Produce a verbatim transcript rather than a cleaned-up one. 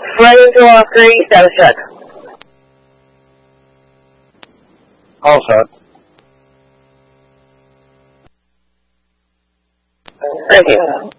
Ready to all three, status check. All set. Thank you.